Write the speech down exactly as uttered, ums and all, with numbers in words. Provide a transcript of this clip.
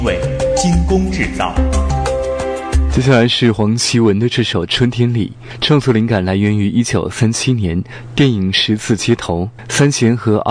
为精工制造。 接下来是黄绮雯的这首《春天里》，创作灵感来源于一九三七年电影《十字街头》，三弦和